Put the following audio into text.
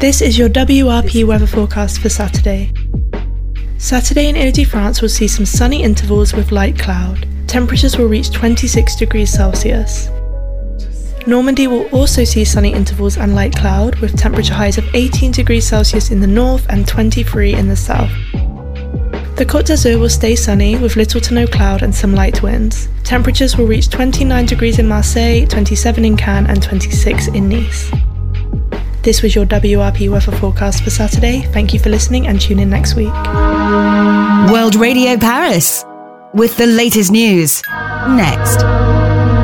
This is your WRP weather forecast for Saturday. Saturday in Ile-de-France will see some sunny intervals with light cloud. Temperatures will reach 26 degrees Celsius. Normandy will also see sunny intervals and light cloud with temperature highs of 18 degrees Celsius in the north and 23 in the south. The Côte d'Azur will stay sunny with little to no cloud and some light winds. Temperatures will reach 29 degrees in Marseille, 27 in Cannes and 26 in Nice. This was your WRP weather forecast for Saturday. Thank you for listening and tune in next week. World Radio Paris with the latest news. Next.